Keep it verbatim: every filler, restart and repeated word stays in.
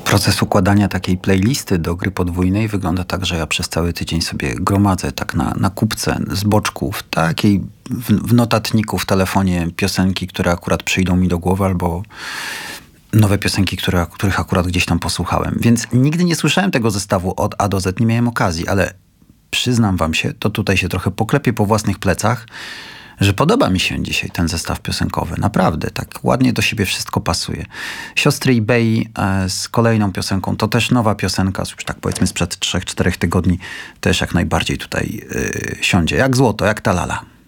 Proces układania takiej playlisty do gry podwójnej wygląda tak, że ja przez cały tydzień sobie gromadzę tak na, na kupce z boczków, takiej w, w notatniku, w telefonie piosenki, które akurat przyjdą mi do głowy, albo nowe piosenki, które, których akurat gdzieś tam posłuchałem. Więc nigdy nie słyszałem tego zestawu od A do Z, nie miałem okazji, ale przyznam wam się, to tutaj się trochę poklepię po własnych plecach, że podoba mi się dzisiaj ten zestaw piosenkowy. Naprawdę, tak ładnie do siebie wszystko pasuje. Siostry eBay e, z kolejną piosenką, to też nowa piosenka, już tak powiedzmy sprzed trzech czterech tygodni, też jak najbardziej tutaj e, siądzie. Jak złoto, jak ta lala.